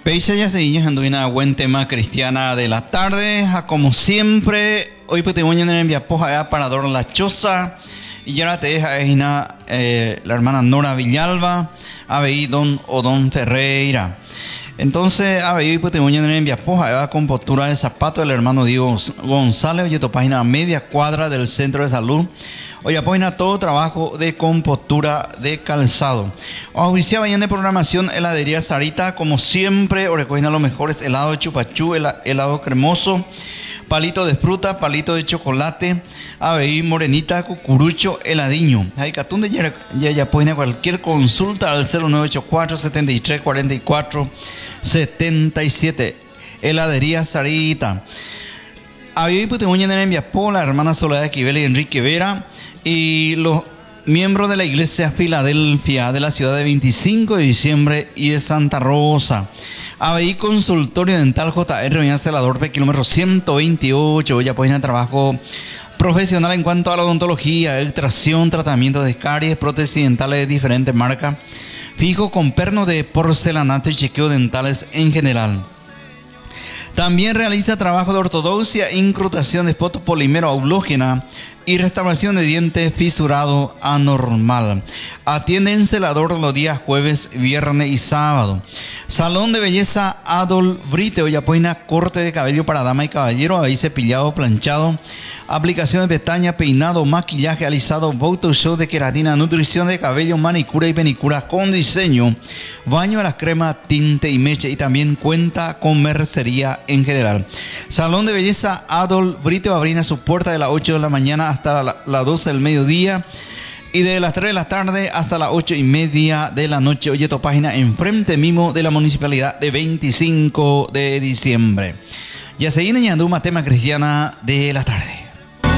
Peixe ya seguimos en una buen tema cristiana de la tarde. Como siempre, hoy pues te voy a enviar para dar la choza. Y ahora te deja la hermana Nora Villalba, ahí don Odón Ferreira. Entonces, hoy pues te voy a enviar con postura de zapato del hermano Diego González. Oye, tu página media cuadra del centro de salud. Oye, apoya todo trabajo de compostura de calzado. Oficial mañana de programación, heladería Sarita, como siempre, o recogen a los mejores helados de chupachú, helado cremoso, palito de fruta, palito de chocolate, aveí morenita, cucurucho, heladiño. Hay catún de ya pueden cualquier consulta al 0984 73 44 77. Heladería Sarita. Hoy pues te voy a enviar por la hermana Soledad Esquivel y Enrique Vera y los miembros de la iglesia Filadelfia de la ciudad de 25 de diciembre y de Santa Rosa. Ahí consultorio dental JR Doña Celador, kilómetro 128. Ya pueden trabajo profesional en cuanto a la odontología, extracción, tratamiento de caries, prótesis dentales de diferentes marcas, fijo con pernos de porcelanato y chequeo dentales en general. También realiza trabajo de ortodoncia, incrustación de fotopolímero aulógena y restauración de dientes fisurado anormal. Atiende en Celador los días jueves, viernes y sábado. Salón de belleza Adol Brito, Yapoina, corte de cabello para dama y caballero, ahí cepillado, planchado, aplicación de pestaña, peinado, maquillaje, alisado, Photoshop de queratina, nutrición de cabello, manicura y pedicura con diseño, baño a las cremas, tinte y meche, y también cuenta con mercería en general. Salón de belleza Adol Brito abre su puerta de las 8 de la mañana hasta las 12 del mediodía y de las 3 de la tarde hasta las 8:30 de la noche. Oye, tu página enfrente mismo de la municipalidad de 25 de diciembre. Ya se viene añadiendo un tema cristiana de la tarde.